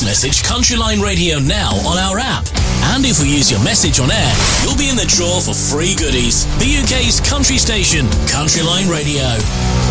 Message Countryline Radio now on our app. And if we use your message on air, you'll be in the draw for free goodies. The UK's country station, Countryline Radio.